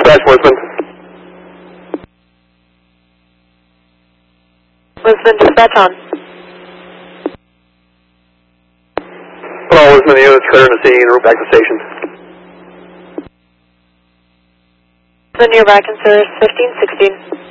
dispatch, Lisbon. Lisbon, dispatch on. Put all Lisbon units clear to sea and route back to station. Lisbon, you're back in service 1516.